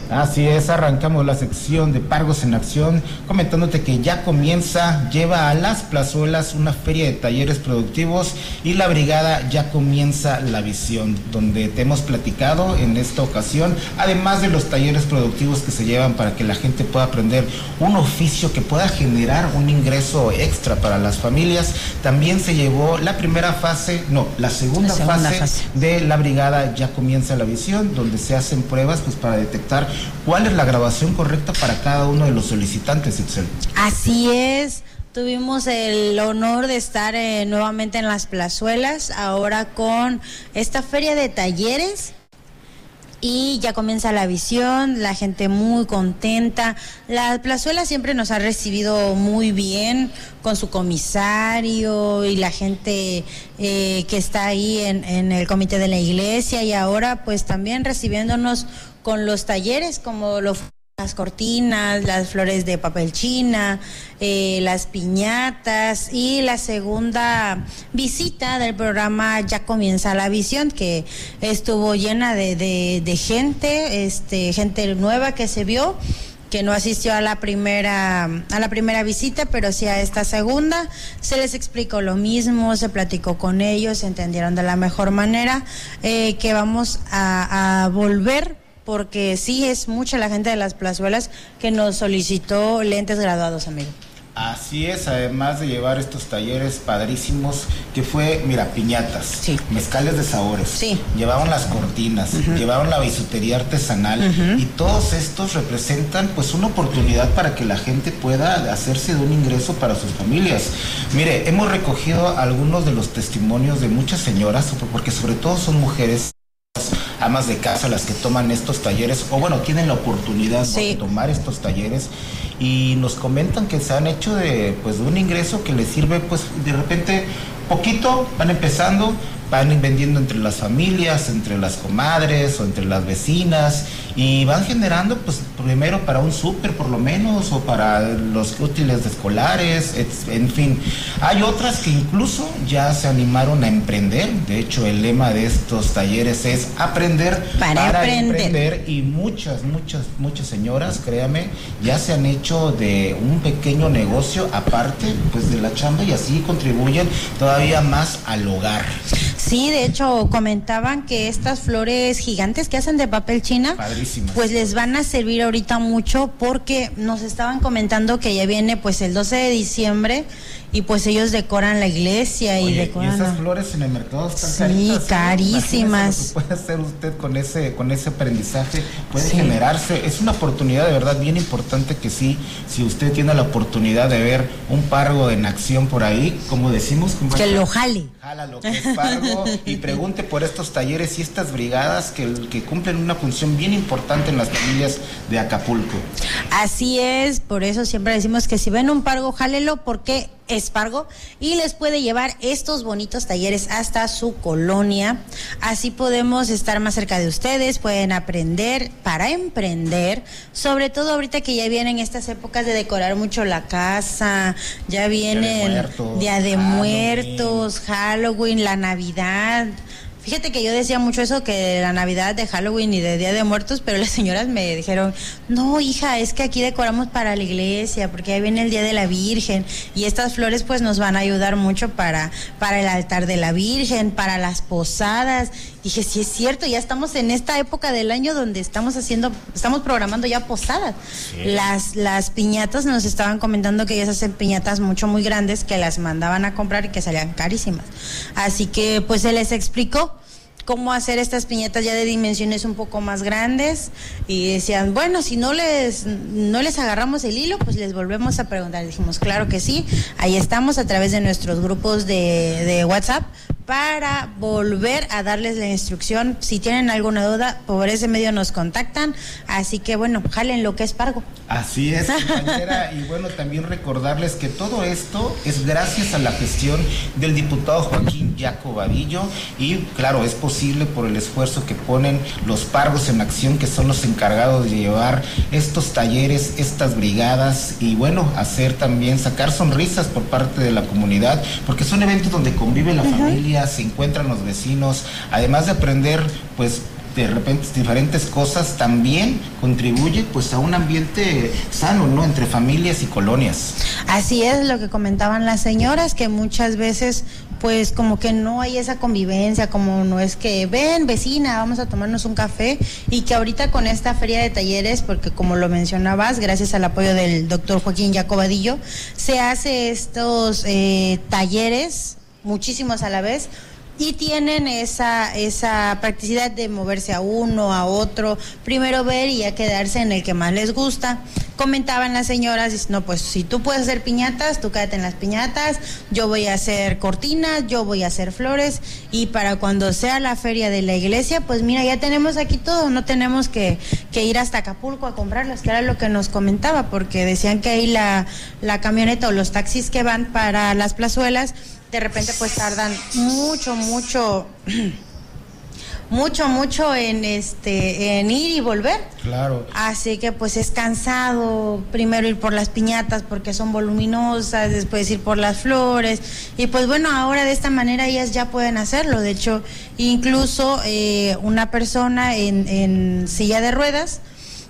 Así es, arrancamos la sección de Pargos en Acción, comentándote que ya comienza, lleva a las plazuelas una feria de talleres productivos y la brigada Ya Comienza la Visión, donde te hemos platicado en esta ocasión, además de los talleres productivos que se llevan para que la gente pueda aprender un oficio que pueda generar un ingreso extra para las familias. También se llevó la segunda fase de la brigada Ya Comienza la Visión, donde se hacen pruebas pues para detectar cuál es la grabación correcta para cada uno de los solicitantes, Itzel. Así es, tuvimos el honor de estar nuevamente en las plazuelas, ahora con esta feria de talleres. Y ya comienza la visión, la gente muy contenta. La plazuela siempre nos ha recibido muy bien con su comisario y la gente que está ahí en el comité de la iglesia, y ahora pues también recibiéndonos con los talleres como las cortinas, las flores de papel china, las piñatas, y la segunda visita del programa Ya Comienza la Visión, que estuvo llena de gente, gente nueva que se vio, que no asistió a la primera visita, pero sí a esta segunda. Se les explicó lo mismo, se platicó con ellos, se entendieron de la mejor manera, que vamos a volver, porque sí es mucha la gente de las plazuelas que nos solicitó lentes graduados, amigo. Así es, además de llevar estos talleres padrísimos, que fue, mira, piñatas, sí, mezcales de sabores, sí, llevaron las cortinas, llevaron la bisutería artesanal, y todos estos representan pues una oportunidad para que la gente pueda hacerse de un ingreso para sus familias. Mire, hemos recogido algunos de los testimonios de muchas señoras, porque sobre todo son mujeres amas de casa las que toman estos talleres, o bueno, tienen la oportunidad de tomar estos talleres, y nos comentan que se han hecho de un ingreso que les sirve, pues de repente poquito, van empezando, van vendiendo entre las familias, entre las comadres o entre las vecinas, y van generando pues primero para un súper por lo menos, o para los útiles escolares, en fin. Hay otras que incluso ya se animaron a emprender. De hecho, el lema de estos talleres es aprender para emprender, y muchas señoras, créame, ya se han hecho de un pequeño negocio aparte pues de la chamba, y así contribuyen todavía más al hogar. Sí, de hecho comentaban que estas flores gigantes que hacen de papel china, padrísimas, pues les van a servir ahorita mucho, porque nos estaban comentando que ya viene pues el 12 de diciembre y pues ellos decoran la iglesia. Oye, y decoran. Y esas flores en el mercado están carísimas. Lo que puede hacer usted con ese aprendizaje, puede generarse, es una oportunidad de verdad bien importante, que sí, si usted tiene la oportunidad de ver un pargo en acción por ahí, como decimos, que lo jale. Jala lo que es pargo y pregunte por estos talleres y estas brigadas que cumplen una función bien importante en las familias de Acapulco. Así es, por eso siempre decimos que si ven un pargo, jálelo, porque es pargo, y les puede llevar estos bonitos talleres hasta su colonia. Así podemos estar más cerca de ustedes, pueden aprender para emprender, sobre todo ahorita que ya vienen estas épocas de decorar mucho la casa, ya vienen Día de Muertos, Halloween, la Navidad. Fíjate que yo decía mucho eso, que la Navidad, de Halloween y de Día de Muertos, pero las señoras me dijeron, no, hija, es que aquí decoramos para la iglesia, porque ahí viene el Día de la Virgen, y estas flores pues nos van a ayudar mucho para el altar de la Virgen, para las posadas. Dije, sí es cierto, ya estamos en esta época del año donde estamos programando ya posadas. Sí. Las piñatas, nos estaban comentando que ellas hacen piñatas muy grandes, que las mandaban a comprar y que salían carísimas. Así que pues se les explicó cómo hacer estas piñatas ya de dimensiones un poco más grandes, y decían, bueno, si no les agarramos el hilo, pues les volvemos a preguntar. Dijimos, claro que sí, ahí estamos a través de nuestros grupos de WhatsApp para volver a darles la instrucción. Si tienen alguna duda, por ese medio nos contactan. Así que bueno, jalen lo que es pargo. Así es, compañera. Y bueno, también recordarles que todo esto es gracias a la gestión del diputado Joaquín Jaco Vadillo, y claro, es posible por el esfuerzo que ponen los Pargos en Acción, que son los encargados de llevar estos talleres, estas brigadas, y bueno, sacar sonrisas por parte de la comunidad, porque son eventos donde convive la familia, se encuentran los vecinos, además de aprender pues de repente diferentes cosas, también contribuye pues a un ambiente sano, ¿no? Entre familias y colonias. Así es lo que comentaban las señoras, que muchas veces pues como que no hay esa convivencia, como no es que ven vecina, vamos a tomarnos un café, y que ahorita con esta feria de talleres, porque como lo mencionabas, gracias al apoyo del doctor Joaquín Jacobadillo, se hace estos talleres, muchísimos a la vez, y tienen esa practicidad de moverse a uno, a otro, primero ver y ya quedarse en el que más les gusta. Comentaban las señoras, no, pues si tú puedes hacer piñatas, tú quédate en las piñatas, yo voy a hacer cortinas, yo voy a hacer flores, y para cuando sea la feria de la iglesia, pues mira, ya tenemos aquí todo, no tenemos que ir hasta Acapulco a comprarlas, que era lo que nos comentaba, porque decían que ahí la camioneta o los taxis que van para las plazuelas, de repente pues tardan mucho en ir y volver. Claro. Así que pues es cansado primero ir por las piñatas porque son voluminosas, después ir por las flores, y pues bueno, ahora de esta manera ellas ya pueden hacerlo. De hecho, incluso una persona en silla de ruedas,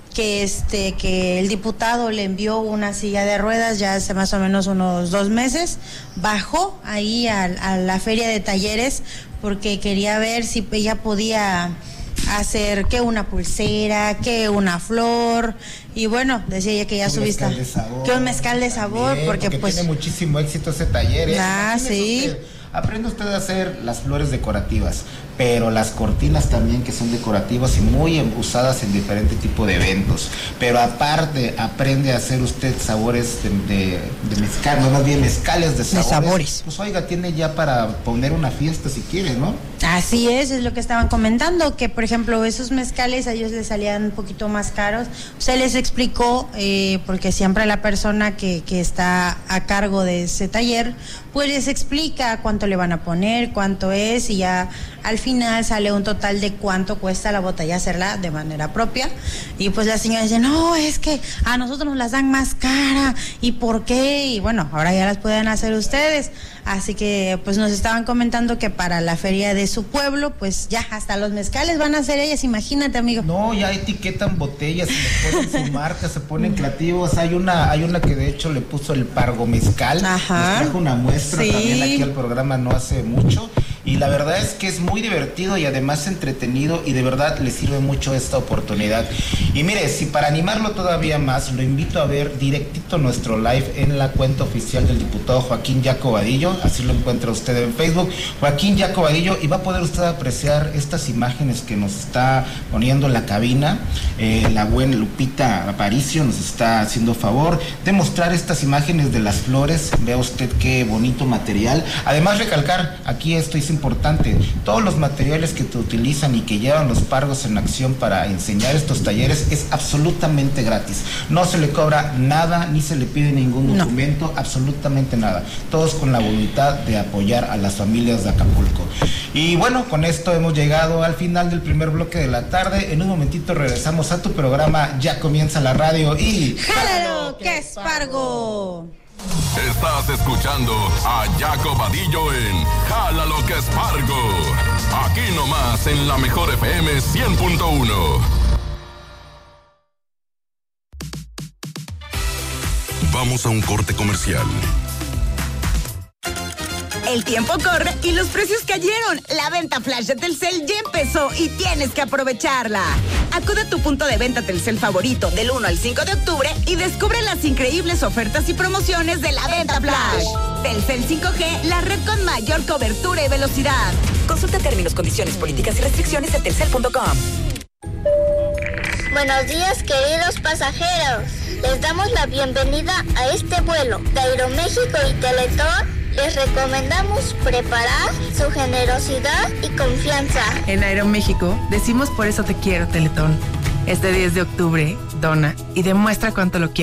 que el diputado le envió una silla de ruedas ya hace más o menos unos 2 meses, bajó ahí a la feria de talleres porque quería ver si ella podía hacer que una pulsera, que una flor, y bueno, decía ella que ya su vista, que un mezcal de sabor, también, porque pues tiene muchísimo éxito ese taller. Sí. Aprende usted a hacer las flores decorativas, pero las cortinas también, que son decorativas y muy usadas en diferentes tipos de eventos. Pero aparte, aprende a hacer usted sabores de mezcal, no, más bien mezcales de sabores. Pues oiga, tiene ya para poner una fiesta si quiere, ¿no? Así es lo que estaban comentando, que por ejemplo esos mezcales a ellos les salían un poquito más caros. Se les explicó, porque siempre la persona que está a cargo de ese taller, pues les explica cuánto le van a poner, cuánto es, y ya al final sale un total de cuánto cuesta la botella hacerla de manera propia. Y pues la señora dice, no, es que a nosotros nos las dan más cara, ¿y por qué? Y bueno, ahora ya las pueden hacer ustedes. Así que pues nos estaban comentando que para la feria de su pueblo, pues ya hasta los mezcales van a hacer ellas, imagínate, amigo. No, ya etiquetan botellas, le ponen su marca, se ponen creativos. Hay una que de hecho le puso el Pargo Mezcal. Ajá. Nos trajo una muestra también aquí al programa no hace mucho. Y la verdad es que es muy divertido y además entretenido, y de verdad le sirve mucho esta oportunidad. Y mire, si para animarlo todavía más, lo invito a ver directito nuestro live en la cuenta oficial del diputado Joaquín Jacobadillo, así lo encuentra usted en Facebook, Joaquín Jacobadillo, y va a poder usted apreciar estas imágenes que nos está poniendo en la cabina. La buena Lupita Aparicio nos está haciendo favor de mostrar estas imágenes de las flores. Vea usted qué bonito material. Además, recalcar, aquí esto es importante, todos los materiales que te utilizan y que llevan los Pargos en acción para enseñar estos talleres es absolutamente gratis. No se le cobra nada, ni se le pide ningún documento, absolutamente nada. Todos con la voluntad de apoyar a las familias de Acapulco. Y bueno, con esto hemos llegado al final del primer bloque de la tarde. En un momentito regresamos a tu programa Ya Comienza la Radio y... ¡Jálalo, que es Pargo! Estás escuchando a Jacobadillo en Jálalo que es Pargo. Aquí nomás en la Mejor FM 100.1. Vamos a un corte comercial. El tiempo corre y los precios cayeron. La venta flash de Telcel ya empezó y tienes que aprovecharla. Acude a tu punto de venta Telcel favorito del 1 al 5 de octubre y descubre las increíbles ofertas y promociones de la venta flash. Telcel 5G, la red con mayor cobertura y velocidad. Consulta términos, condiciones, políticas y restricciones en telcel.com. Buenos días, queridos pasajeros. Les damos la bienvenida a este vuelo de Aeroméxico y Teletón. Les recomendamos preparar su generosidad y confianza. En Aeroméxico decimos por eso te quiero, Teletón. Este 10 de octubre, dona y demuestra cuánto lo quieres.